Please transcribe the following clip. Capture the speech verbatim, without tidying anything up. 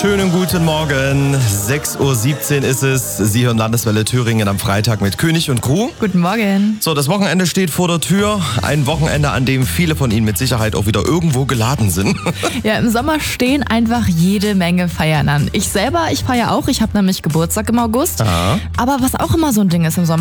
Schönen guten Morgen. sechs Uhr siebzehn ist es. Sie hören Landeswelle Thüringen am Freitag mit König und Crew. Guten Morgen. So, das Wochenende steht vor der Tür. Ein Wochenende, an dem viele von Ihnen mit Sicherheit auch wieder irgendwo geladen sind. Ja, im Sommer stehen einfach jede Menge Feiern an. Ich selber, ich feiere auch. Ich habe nämlich Geburtstag im August. Aha. Aber was auch immer so ein Ding ist im Sommer,